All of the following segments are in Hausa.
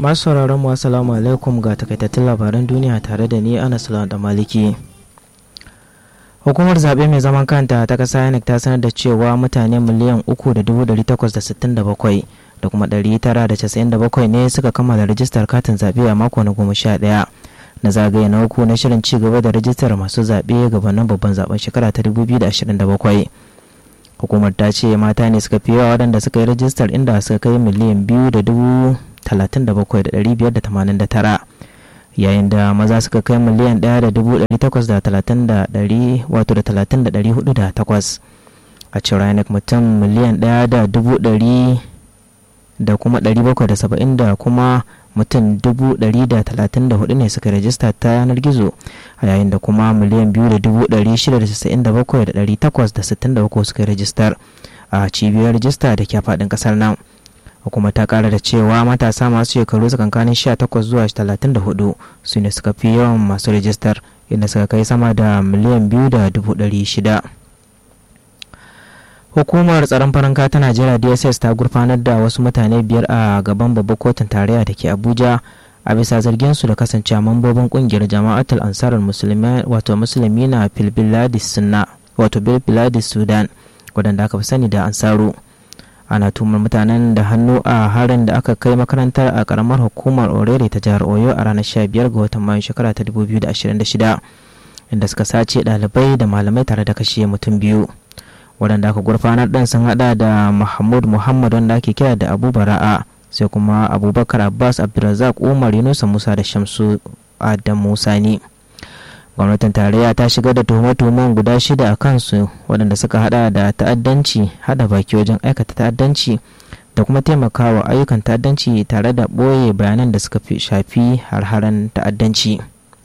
Masu sauraron mu assalamu alaikum ga takaitattun labaran duniya tare da ni Anas da Maliki. Hukumar zaɓe mai zaman kanta ta ƙasa INEC ta sanar da cewa mutane miliyan 3,867 da kuma 997 ne suka kammala rajistar katin zaɓe a mako na 11 na zagaye na uku na shirin ci gaba da rajistar masu zaɓe gabanin babban zaben shekara ta 2027. Hukumar ta ce mata ne suka fi yawa waɗanda suka yi rajistar inda suka kai miliyan 2,037,589 yayin da maza suka kai miliyan 1,830,408 a cewar INEC mutum miliyan 1,100,000 da kuma 770 da kuma mutum 134 ne suka rajista ta yanar gizo a yayin da kuma miliyan 2,697,863 suka rajistar a cibiyar rajista da ke faɗin ƙasar nan. Hukuma ta ƙara da cewa matasa masu shekaru tsakankanin 18 zuwa 34 su ne suka fi yawan masu rajistar inda suka kai sama da miliyan 2,600,000. Hukumar tsaron farin ta Najeriya DSS ta gurfanar da wasu mutane 5 a gaban babbar kotun tarayya da ke Abuja a bisa zargin su da kasancewa mambobin kungiyar Jama'atul Ansarul Musulmi wato Musulmi na Bilbiladis Sudan wadanda aka fi sani da Ansaru. Ana tumar mutanen da hannu a harin da aka kai makarantar a karamar hukumar Orere ta jihar Oyo a ranar 15 ga watan Mayu shekara ta 2026 inda suka sace ɗalibai da malamai tare da kashe mutum 2. Waɗanda aka gurfanar ɗin sun haɗa da Mahmud Muhammad wanda ake kira da Abu Bara'a sai kuma Abubakar Abbas Abdulrazak Umar Yunusa Musa da Shamsu Adamu Sani. Gwamnatin tarayya ta shigar da tuhume-tuhumen guda 6 a kansu waɗanda suka haɗa da ta'addanci, haɗa baki wajen aikata ta'addanci da kuma taimakawa ayyukan ta'addanci tare da ɓoye bayanan da suka shafi har-haren ta'addanci.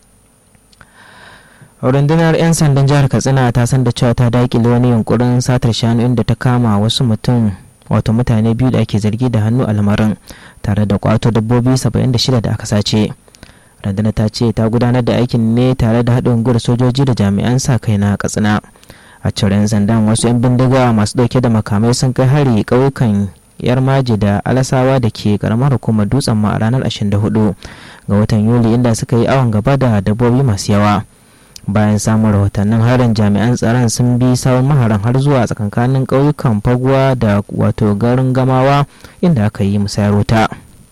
Rundunar 'yan sandan jihar Katsina ta san da cewa ta daƙile wani yunkurin satar shanu inda ta kama wasu mutane 2 da ake zargi da hannu a lamarin tare da kwato dabbobi 76 da aka sace. Rundunar ta ce ta gudanar da aikin ne tare da haɗin gwiwar sojoji da jami'an sa kai na Katsina. A cewar 'yan sandan wasu 'yan bindiga masu ɗauke da makamai sun kai hari ƙauyukan Yarmaji da Alasawa da ke karamar hukumar Dutsen ma a ranar 24 ga watan Yuli inda suka yi awon gaba da dabbobi masu yawa. Bayan samun rahotannin harin jami'an tsaron sun bi sawun maharan har zuwa tsakankanin ƙauyukan Faguwa da wato garin Gamawa inda aka yi musayar wuta.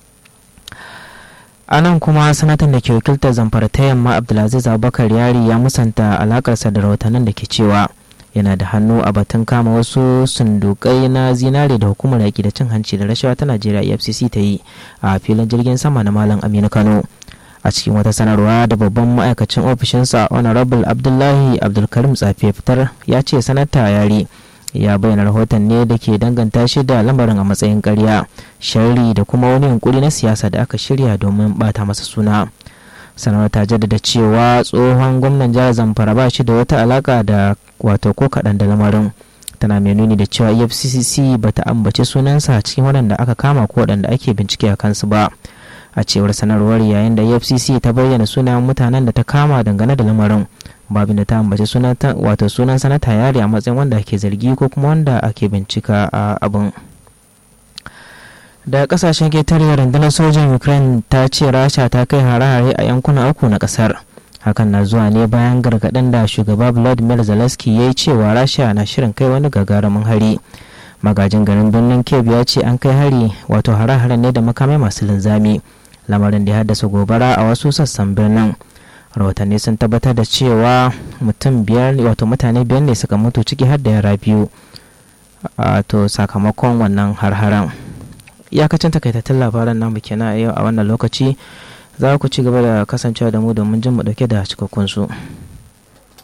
A nan kuma sanatan da ke wakiltar Zamfara ta Yamma Abdulaziz Abubakar Yari ya musanta alakarsa da rahotannin da ke cewa yana da hannu a batun kama wasu sundukai na zinare da hukumar yaƙi da cin hanci da rashawa ta Najeriya EFCC ta yi a filin jirgin sama na Malam Aminu Kano. A cikin wata sanarwa da babban ma'aikacin ofishinsa Honorable Abdullahi Abdulkarim Tsafe fitar ya ce sanata Yari ya bayyana rahoton ne da ke danganta shi da lamarin a matsayin ƙarya, sharri da kuma wani yunkuri na siyasa da aka shirya domin bata masa suna. Sanarwar ta jaddada cewa tsohon gwamnan jihar Zamfara ba shi da wata alaka da wato ko kaɗan da lamarin. Tana mai nuni da cewa EFCC ba ta ambaci sunansa cikin waɗanda aka kama ko waɗanda ake bincike a kansu ba. A cewar sanarwar yayin da EFCC ta bayyana sunan mutanen da ta kama dangane da lamarin, babin da ta ambaci sunan sanata Yari a matsayin wanda ake zargi ko kuma wanda ake bincika a abin. Da kasashen ketare rundunar sojin Ukraine ta ce Rasha ta kai hare-hare a yankuna 3 na kasar. Hakan na zuwa ne bayan gargaɗin da shugaba Vladimir Zelensky ya yi cewa Rasha na shirin kai wani gagarumin hari. Magajin garin birnin Kyiv ya ce an kai hari wato hare-haren ne da makamai masu linzami, lamarin da ya haddasa gobara a wasu sassan birnin. Rahotanni sun tabbatar da cewa mutane 5 ne suka mutu ciki har da yara 2 to sakamakon wannan har-haren. Iyakacin takaitattun labaran namu kenan a yau a wannan lokaci. Za ku ci gaba da kasancewa da mu domin jin mu dauke da cikakkun su.